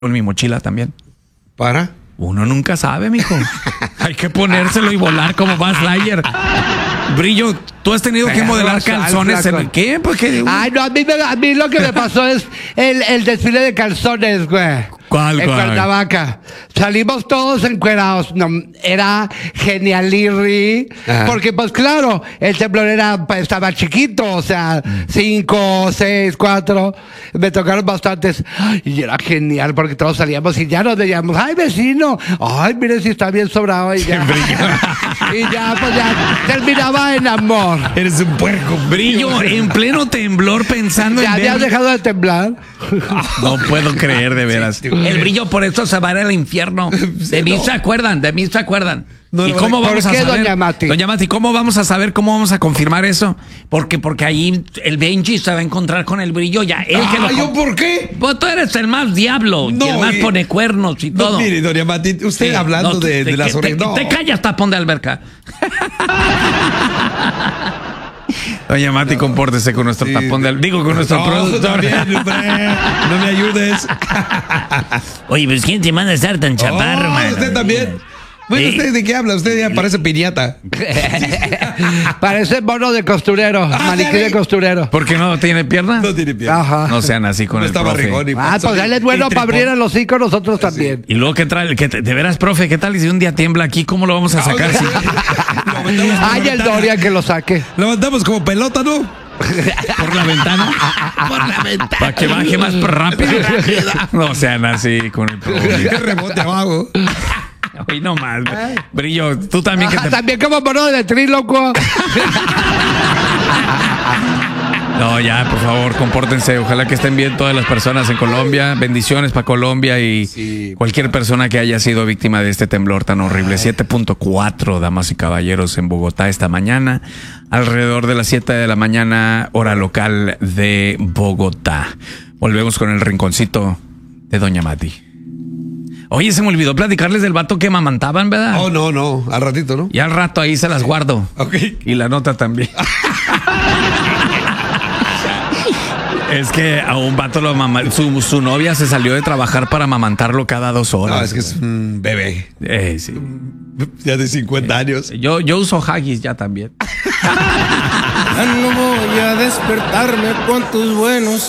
en mi mochila también. ¿Para? Uno nunca sabe, mijo. Hay que ponérselo y volar como Buzz Lightyear. Brillo, tú has tenido que modelar calzones. ¿Qué? Porque... Ay, no, a mí lo que me pasó es el desfile de calzones, güey. ¿Cuál? En Cuernavaca. Salimos todos encuerados. No, era genialirri. Porque, pues claro, el temblor estaba chiquito. O sea, 5, 6, 4. Me tocaron bastantes. Y era genial porque todos salíamos y ya nos veíamos. Ay, vecino. Ay, mire si está bien sobrado. Y ya, y ya pues ya terminaba en amor. Eres un puerco. Brillo, en pleno temblor pensando ¿Ya habías dejado de temblar? No puedo creer, de veras. El Brillo por eso se va a ir al infierno. De mí se acuerdan. No, ¿Y cómo vamos a saber? Doña Mati? Doña Mati, ¿cómo vamos a saber, cómo vamos a confirmar eso? Porque ahí el Benji se va a encontrar con el Brillo ya. ¿Yo por qué? Pues tú eres el más diablo y el más pone cuernos y todo. Mire, Doña Mati, usted hablando de la sobrina. Te callas, tapón de alberca. Doña Mati, compórtese con nuestro tapón de alberca. Digo, con nuestro productor. No me ayudes. Oye, pues ¿quién te manda a estar tan chaparro, man? Usted también. Bueno, ¿usted de qué habla? Usted ya parece piñata. Parece mono de costurero, maniquí de costurero. ¿Por qué no tiene pierna? No tiene pierna. Ajá. No sean así con el profe. Pues él es bueno para abrir el hocico, nosotros también. Y luego, ¿qué trae? De veras, profe, ¿qué tal si un día tiembla aquí? ¿Cómo lo vamos a sacar? Ay, el Doria que lo saque. Lo mandamos como pelota, ¿no? ¿Por la ventana? Por la ventana. Para que baje más rápido. No sean así con el profe. Que rebote abajo. Hoy no más. Brillo, tú también. También como mono de tríloco. No, ya, por favor, compórtense. Ojalá que estén bien todas las personas en Colombia. Bendiciones para Colombia y cualquier persona que haya sido víctima de este temblor tan horrible. 7.4, damas y caballeros, en Bogotá esta mañana. Alrededor de las 7 de la mañana, hora local de Bogotá. Volvemos con el rinconcito de Doña Mati. Oye, se me olvidó platicarles del vato que mamantaban, ¿verdad? Oh, no. Al ratito, ¿no? Y al rato ahí se las guardo. Ok. Y la nota también. Es que a un vato su novia se salió de trabajar para amamantarlo cada 2 horas. No, es que es un bebé. Sí. Ya de 50 años. Yo uso Haggis ya también. Ya no voy a despertarme con tus buenos